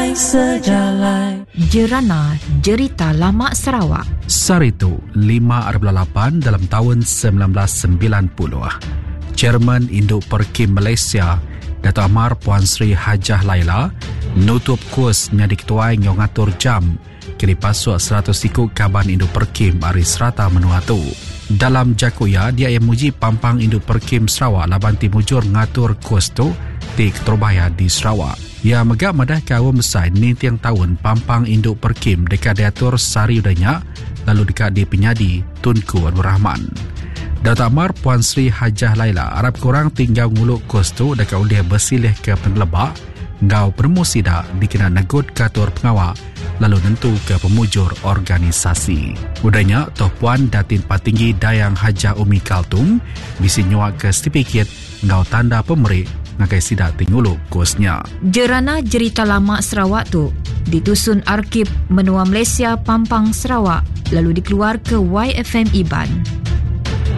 Sejalai, sejalai. Jerana Jerita Lama Sarawak. Saritu 5/8 dalam tahun 1990. Chairman Induk Perkim Malaysia, Dato' Amar Puan Sri Hajah Laila, nutup kurs nya diketuai ngatur jam kini pasuk 100 ikut Kaban Induk Perkim Ari Serata Menuatu. Dalam jakuya, dia yang muji Pampang Induk Perkim Sarawak laban timujur ngatur kurs tu di Keterbaya di Sarawak. Ya megak madah kawam besar ni tiang tahun Pampang Induk Perkim dekat diatur sari udanya lalu dekat di penyadi Tunku Abdul Rahman. Dato' Amar Puan Sri Hajah Laila harap korang tinggal nguluk kos tu dekat udah bersilih ke pengelebak ngau permusida dikena negut katur pengawal lalu nentu ke pemujur organisasi. Udahnya Toh Puan Datin Patinggi Dayang Hajah Umi Kaltung bisi nyuak ke stipiket ngau tanda pemerik ngakai sidak tingulu kosnya. Jerana Jerita Lama Sarawak tu ditusun Arkib Menua Malaysia Pampang Sarawak lalu dikeluar ke YFM Iban.